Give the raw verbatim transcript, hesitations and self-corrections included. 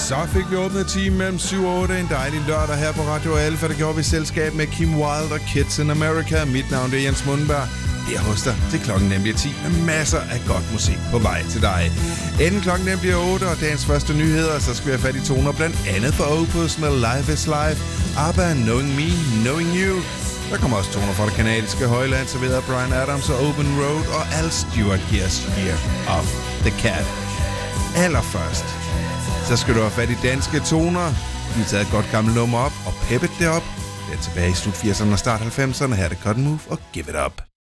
Så fik vi åbnet time mellem syv og otte en dejlig lørdag her på Radio Alfa. Der gjorde vi selskab med Kim Wilde og Kids in America. Mit navn det er Jens Mundberg. Her hos dig til klokken nemlig ti med masser af godt musik på vej til dig. Inden klokken nemlig otte og dagens første nyheder, så skal vi have fat i toner blandt andet for Opus med Life is Life, ABBA, Knowing Me, Knowing You. Der kommer også toner fra det kanadiske højland, serveret af Bryan Adams og Open Road, og Al Stewart gives Year of the Cat. Allerførst, så skal du have fat i danske toner. Vi har taget et godt gammelt nummer op og peppet det op. Det er tilbage i slut firserne og start halvfemserne. Her er det Cotton Move og Give It Up.